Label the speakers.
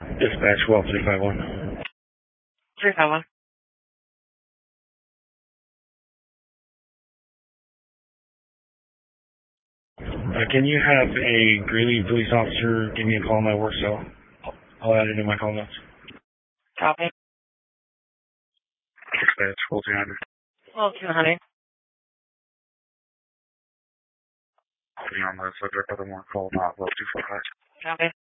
Speaker 1: Dispatch, well, 351.
Speaker 2: 351.
Speaker 1: Can you have a Greeley police officer give me a call on my work cell? I'll add it in my call notes.
Speaker 2: Copy.
Speaker 1: Dispatch, well, 200.
Speaker 2: Well, 200.
Speaker 1: Putting on the subject of the more call, not well 245.
Speaker 2: Copy.